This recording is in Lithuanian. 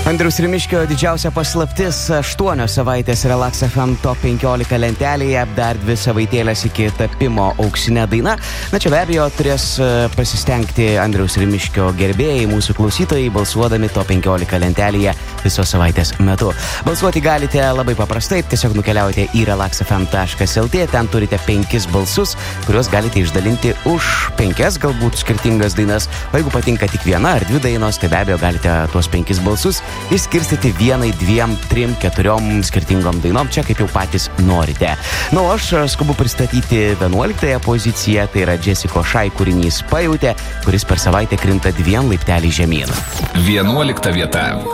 Andriaus Rimiškio didžiausia paslaptis 8 savaitės Relax FM Top 15 lentelėje, dar 2 savaitėlės iki tapimo auksinė daina. Na čia be abejo turės pasistengti Andriaus Rimiškio gerbėjai, mūsų klausytojai, balsuodami Top 15 lentelėje visos savaitės metu. Balsuoti galite labai paprastai, tiesiog nukeliaujate į relaxfm.lt, ten turite 5 balsus, kuriuos galite išdalinti už 5 galbūt skirtingas dainas, o jeigu patinka tik 1 ar 2 dainos, tai be abejo galite tuos 5 balsus išskirstyti 1, 2, 3, 4 skirtingom dainom, čia kaip jau patys norite. Na, aš skubu pristatyti 11 poziciją, tai yra Jessica Shy kūrinys Pajautė, kuris per savaitę krinta 2 laipteliais žemyn. 11 vieta.